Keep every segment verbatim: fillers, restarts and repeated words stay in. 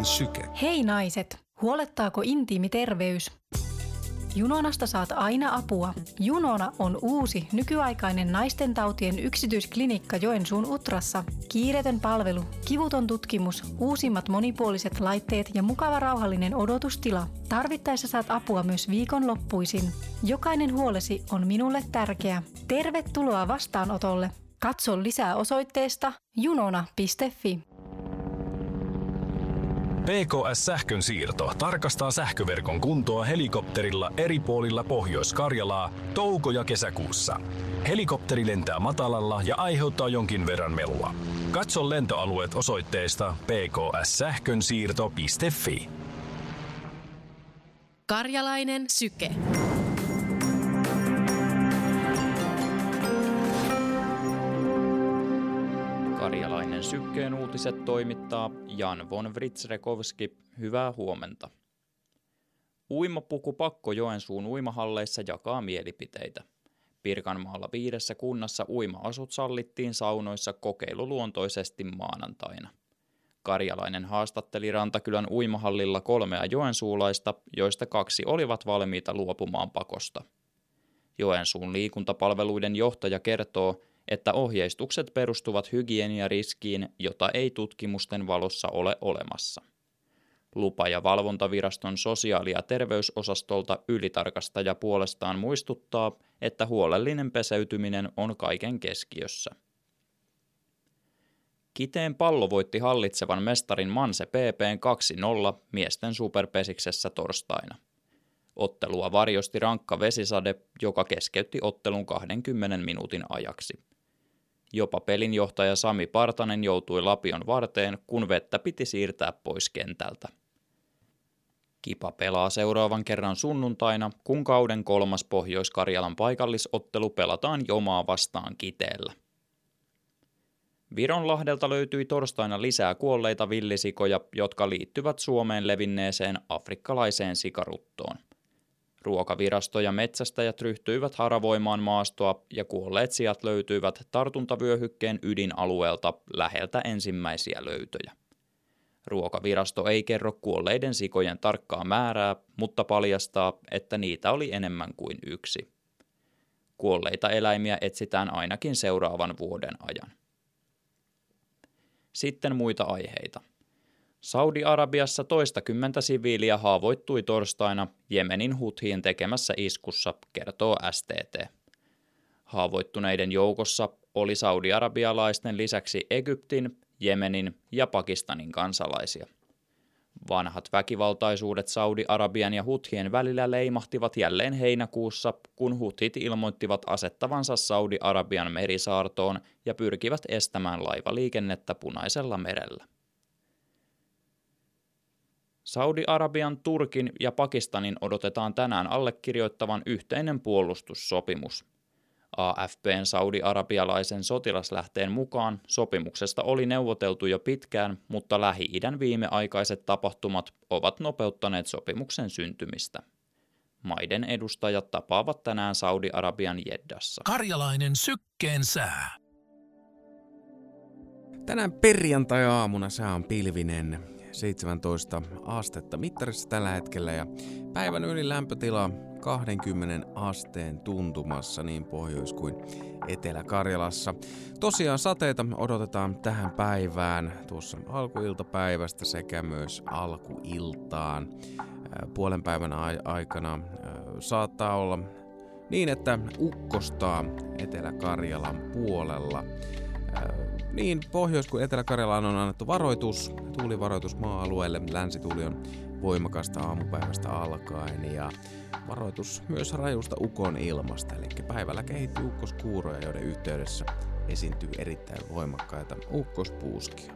Karjalainen syke. Hei naiset, huolettaako intiimi terveys? Junonasta saat aina apua. Junona on uusi, nykyaikainen naistentautien yksityisklinikka Joensuun Utrassa. Kiireetön palvelu, kivuton tutkimus, uusimmat monipuoliset laitteet ja mukava rauhallinen odotustila. Tarvittaessa saat apua myös viikonloppuisin. Jokainen huolesi on minulle tärkeä. Tervetuloa vastaanotolle. Katso lisää osoitteesta junona piste fi. P K S-sähkön siirto tarkastaa sähköverkon kuntoa helikopterilla eri puolilla Pohjois-Karjalaa touko- ja kesäkuussa. Helikopteri lentää matalalla ja aiheuttaa jonkin verran melua. Katso lentoalueet osoitteesta p k s sähkönsiirto piste fi. Karjalainen syke. Karjalainen sykkeen uutiset toimittaa Jan von Writzrekowski. Hyvää huomenta. Uimapukupakko Joensuun uimahalleissa jakaa mielipiteitä. Pirkanmaalla viidessä kunnassa uima-asut sallittiin saunoissa kokeiluluontoisesti maanantaina. Karjalainen haastatteli Rantakylän uimahallilla kolmea joensuulaista, joista kaksi olivat valmiita luopumaan pakosta. Joensuun liikuntapalveluiden johtaja kertoo, että ohjeistukset perustuvat hygieniariskiin, jota ei tutkimusten valossa ole olemassa. Lupa- ja valvontaviraston sosiaali- ja terveysosastolta ylitarkastaja puolestaan muistuttaa, että huolellinen peseytyminen on kaiken keskiössä. Kiteen Pallo voitti hallitsevan mestarin Manse P P:n kaksi nolla miesten superpesiksessä torstaina. Ottelua varjosti rankka vesisade, joka keskeytti ottelun kahdenkymmenen minuutin ajaksi. Jopa pelinjohtaja Sami Partanen joutui lapion varteen, kun vettä piti siirtää pois kentältä. Kipa pelaa seuraavan kerran sunnuntaina, kun kauden kolmas Pohjois-Karjalan paikallisottelu pelataan Jomaa vastaan Kiteellä. Vironlahdelta löytyi torstaina lisää kuolleita villisikoja, jotka liittyvät Suomeen levinneeseen afrikkalaiseen sikaruttoon. Ruokavirasto ja metsästäjät ryhtyivät haravoimaan maastoa ja kuolleet sijat löytyivät tartuntavyöhykkeen ydinalueelta läheltä ensimmäisiä löytöjä. Ruokavirasto ei kerro kuolleiden sikojen tarkkaa määrää, mutta paljastaa, että niitä oli enemmän kuin yksi. Kuolleita eläimiä etsitään ainakin seuraavan vuoden ajan. Sitten muita aiheita. Saudi-Arabiassa toistakymmentä siviiliä haavoittui torstaina Jemenin Huthien tekemässä iskussa, kertoo S T T. Haavoittuneiden joukossa oli saudi-arabialaisten lisäksi Egyptin, Jemenin ja Pakistanin kansalaisia. Vanhat väkivaltaisuudet Saudi-Arabian ja Huthien välillä leimahtivat jälleen heinäkuussa, kun Huthit ilmoittivat asettavansa Saudi-Arabian merisaartoon ja pyrkivät estämään laivaliikennettä Punaisella merellä. Saudi-Arabian, Turkin ja Pakistanin odotetaan tänään allekirjoittavan yhteinen puolustussopimus. A F P:n saudi-arabialaisen sotilaslähteen mukaan sopimuksesta oli neuvoteltu jo pitkään, mutta Lähi-idän viimeaikaiset tapahtumat ovat nopeuttaneet sopimuksen syntymistä. Maiden edustajat tapaavat tänään Saudi-Arabian Jeddassa. Karjalainen sykkeen sää. Tänään perjantai-aamuna sää on pilvinen, seitsemäntoista astetta mittarissa tällä hetkellä ja päivän yli lämpötila kaksikymmentä asteen tuntumassa niin Pohjois- kuin Etelä-Karjalassa. Tosiaan sateita odotetaan tähän päivään tuossa alkuiltapäivästä sekä myös alkuiltaan. Puolen päivän aikana saattaa olla niin, että ukkostaa Etelä-Karjalan puolella. Niin Pohjois- kuin Etelä-Karjalaan on annettu varoitus, tuulivaroitus maa-alueelle. Länsituuli on voimakasta aamupäivästä alkaen ja varoitus myös rajusta ukon ilmasta. Eli päivällä kehittyy ukkoskuuroja, joiden yhteydessä esiintyy erittäin voimakkaita ukkospuuskia.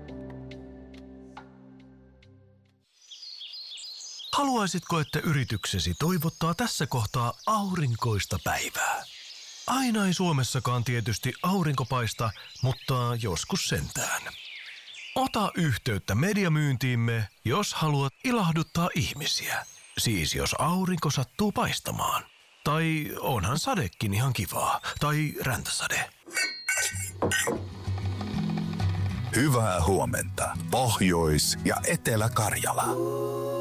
Haluaisitko, että yrityksesi toivottaa tässä kohtaa aurinkoista päivää? Aina ei Suomessakaan tietysti aurinko paista, mutta joskus sentään. Ota yhteyttä mediamyyntiimme, jos haluat ilahduttaa ihmisiä. Siis jos aurinko sattuu paistamaan. Tai onhan sadekin ihan kivaa. Tai räntäsade. Hyvää huomenta, Pohjois- ja Etelä-Karjala.